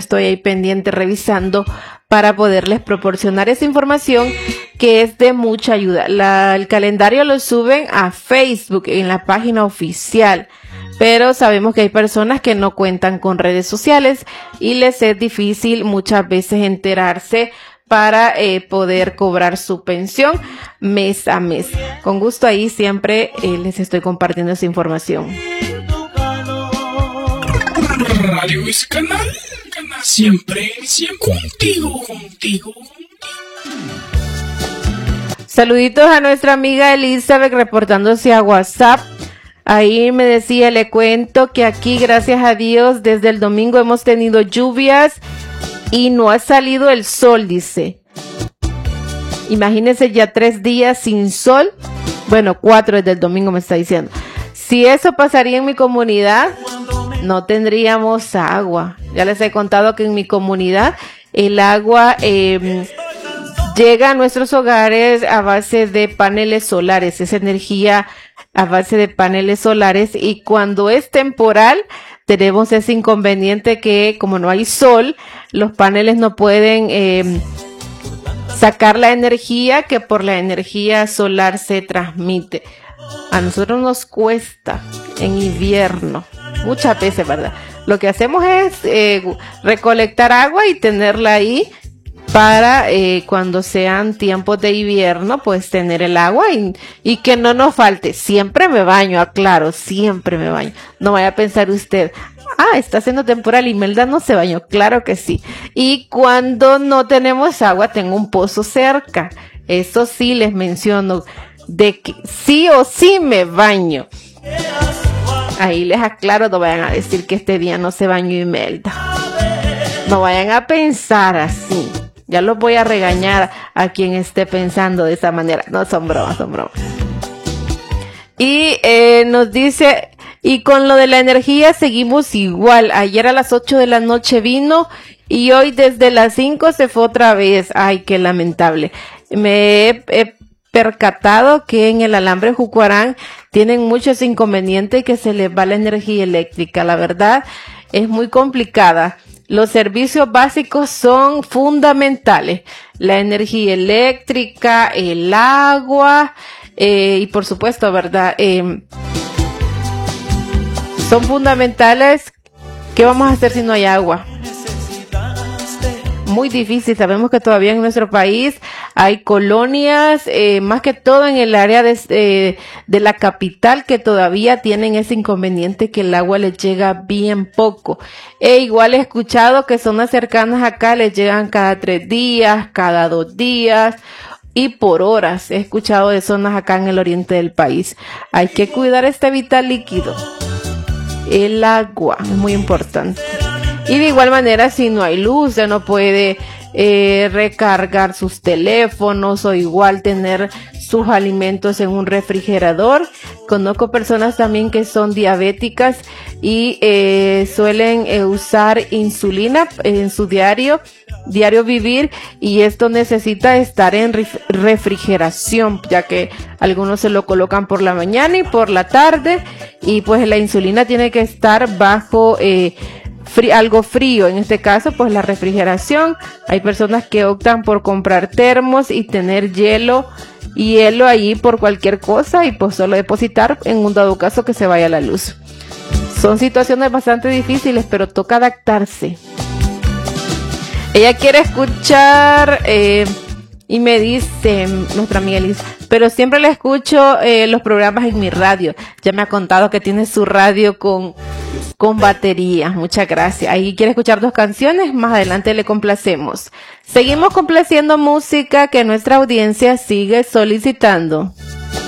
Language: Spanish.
estoy ahí pendiente revisando para poderles proporcionar esa información que es de mucha ayuda. El calendario lo suben a Facebook en la página oficial, pero sabemos que hay personas que no cuentan con redes sociales y les es difícil muchas veces enterarse para poder cobrar su pensión mes a mes. Con gusto ahí siempre les estoy compartiendo esa información. Radio es canal, siempre contigo. Saluditos a nuestra amiga Elizabeth reportándose a WhatsApp. Ahí me decía, le cuento que aquí, gracias a Dios, desde el domingo hemos tenido lluvias y no ha salido el sol, dice. Imagínense ya 3 días sin sol. Bueno, 4 desde el domingo me está diciendo. Si eso pasaría en mi comunidad, no tendríamos agua. Ya les he contado que en mi comunidad el agua llega a nuestros hogares a base de paneles solares. Esa energía a base de paneles solares, y cuando es temporal tenemos ese inconveniente que como no hay sol, los paneles no pueden sacar la energía que por la energía solar se transmite. A nosotros nos cuesta en invierno, muchas veces, ¿verdad? Lo que hacemos es recolectar agua y tenerla ahí para cuando sean tiempos de invierno, pues tener el agua y que no nos falte. Siempre me baño, aclaro, siempre me baño. No vaya a pensar usted, está haciendo temporal y Imelda no se bañó. Claro que sí. Y cuando no tenemos agua, tengo un pozo cerca. Eso sí les menciono, de que sí o sí me baño. Ahí les aclaro, no vayan a decir que este día no se bañó Imelda. No vayan a pensar así. Ya los voy a regañar a quien esté pensando de esa manera. No, son bromas, son bromas. Y nos dice, y con lo de la energía seguimos igual. Ayer a las 8 de la noche vino y hoy desde las 5 se fue otra vez. Ay, qué lamentable. Me he percatado que en el alambre Jucuarán tienen muchos inconvenientes, que se les va la energía eléctrica. La verdad es muy complicada. Los servicios básicos son fundamentales. La energía eléctrica, el agua y por supuesto, ¿verdad? Son fundamentales. ¿Qué vamos a hacer si no hay agua? Muy difícil. Sabemos que todavía en nuestro país hay colonias, más que todo en el área de la capital, que todavía tienen ese inconveniente que el agua les llega bien poco. Igual he escuchado que zonas cercanas acá les llegan cada 3 días, cada 2 días y por horas. He escuchado de zonas acá en el oriente del país. Hay que cuidar este vital líquido. El agua es muy importante. Y de igual manera, si no hay luz, ya no puede recargar sus teléfonos o igual tener sus alimentos en un refrigerador. Conozco personas también que son diabéticas y suelen usar insulina en su diario vivir, y esto necesita estar en refrigeración, ya que algunos se lo colocan por la mañana y por la tarde, y pues la insulina tiene que estar bajo algo frío. En este caso, pues la refrigeración. Hay personas que optan por comprar termos y tener hielo ahí por cualquier cosa, y pues solo depositar en un dado caso que se vaya la luz. Son situaciones bastante difíciles, pero toca adaptarse. Ella quiere escuchar y me dice nuestra amiga Liz, pero siempre le escucho los programas en mi radio. Ya me ha contado que tiene su radio con batería. Muchas gracias. Ahí quiere escuchar 2 canciones. Más adelante le complacemos. Seguimos complaciendo música que nuestra audiencia sigue solicitando.